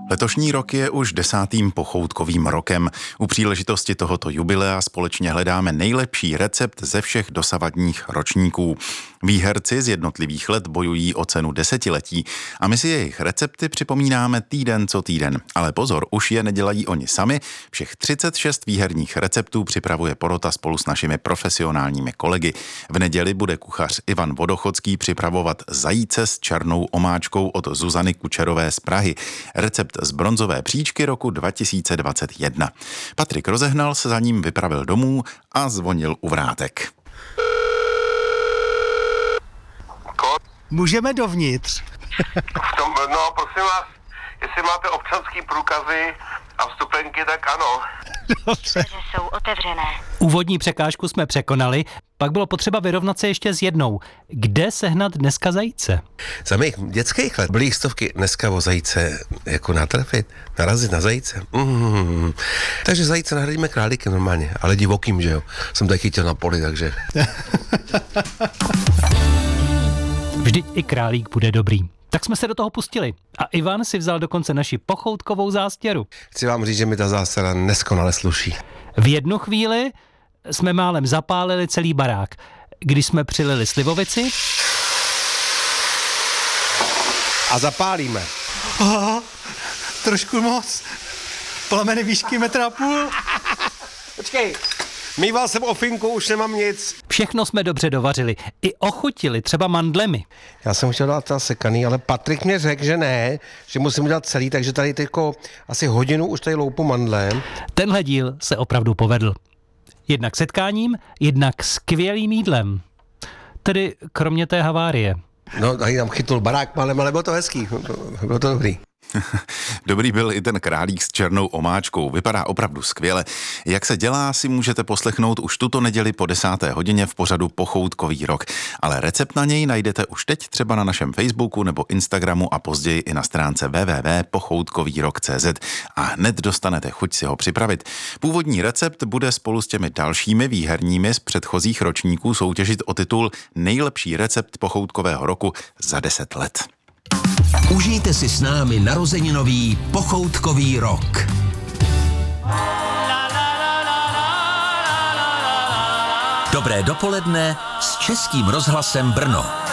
Letošní rok je už 10. pochoutkovým rokem. U příležitosti tohoto jubilea společně hledáme nejlepší recept ze všech dosavadních ročníků. Výherci z jednotlivých let bojují o cenu desetiletí a my si jejich recepty připomínáme týden co týden. Ale pozor, už je nedělají oni sami. Všech 36 výherních receptů připravuje porota spolu s našimi profesionálními kolegy. V neděli bude kuchař Ivan Vodochodský připravovat zajíce s černou omáčkou od Zuzany Kučerové z Prahy. Recept z bronzové příčky roku 2021. Patrik Rozehnal se za ním vypravil domů a zvonil u vrátek. Můžeme dovnitř? Prosím vás, jestli máte občanský průkazy a vstupenky, tak ano. Dobře. Dveře jsou otevřené. Úvodní překážku jsme překonali, pak bylo potřeba vyrovnat se ještě s jednou. Kde sehnat dneska zajíce? Za mých dětských let byly stovky dneska o zajíce jako natrefit, narazit na zajíce. Takže zajíce nahradíme králíkem normálně, ale divokým, že jo. Jsem to chytil na poli, takže... Vždyť i králík bude dobrý. Tak jsme se do toho pustili a Ivan si vzal dokonce naši pochoutkovou zástěru. Chci vám říct, že mi ta zástěra neskonale sluší. V jednu chvíli jsme málem zapálili celý barák. Když jsme přilili slivovici... A zapálíme. Trošku moc. Plameny výšky 1,5 metru. Počkej, mýval jsem ofinku, už nemám nic. Všechno jsme dobře dovařili. I ochutili, třeba mandlemi. Já jsem chtěl dát ta sekaný, ale Patrik mě řekl, že ne, že musím udělat celý, takže tady teďko asi hodinu už tady loupu mandle. Tenhle díl se opravdu povedl. Jednak setkáním, jednak skvělým jídlem. Tedy kromě té havárie. No, tady tam chytnul barák malem, ale bylo to hezký, bylo to dobrý. Dobrý byl i ten králík s černou omáčkou, vypadá opravdu skvěle. Jak se dělá, si můžete poslechnout už tuto neděli po 10. hodině v pořadu Pochoutkový rok. Ale recept na něj najdete už teď třeba na našem Facebooku nebo Instagramu a později i na stránce www.pochoutkovýrok.cz a hned dostanete chuť si ho připravit. Původní recept bude spolu s těmi dalšími výherními z předchozích ročníků soutěžit o titul Nejlepší recept pochoutkového roku za 10 let. Užijte si s námi narozeninový pochoutkový rok. Dobré dopoledne s Českým rozhlasem Brno.